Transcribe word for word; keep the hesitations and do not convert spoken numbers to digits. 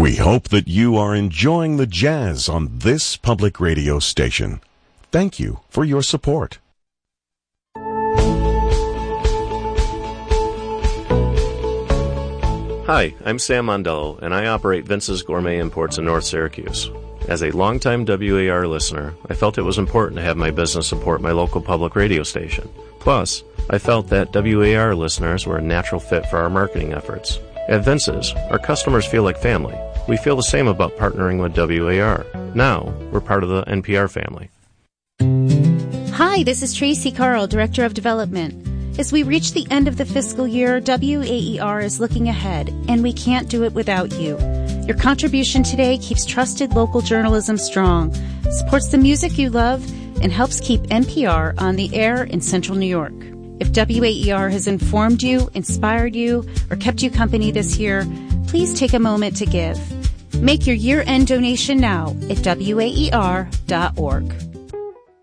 We hope that you are enjoying the jazz on this public radio station. Thank you for your support. Hi, I'm Sam Mondello, and I operate Vince's Gourmet Imports in North Syracuse. As a longtime W A R listener, I felt it was important to have my business support my local public radio station. Plus, I felt that W A R listeners were a natural fit for our marketing efforts. At Vince's, our customers feel like family. We feel the same about partnering with W A R. Now, we're part of the N P R family. Hi, this is Tracy Carl, Director of Development. As we reach the end of the fiscal year, W A E R is looking ahead, and we can't do it without you. Your contribution today keeps trusted local journalism strong, supports the music you love, and helps keep N P R on the air in Central New York. If W A E R has informed you, inspired you, or kept you company this year, please take a moment to give. Make your year-end donation now at W A E R dot org.